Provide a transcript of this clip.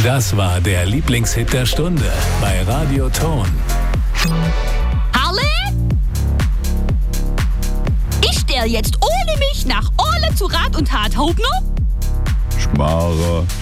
Das war der Lieblingshit der Stunde bei Radio Ton. Harle? Ich stell jetzt ohne mich nach Ole zu Rat und Tat. Hobner? Schmarre.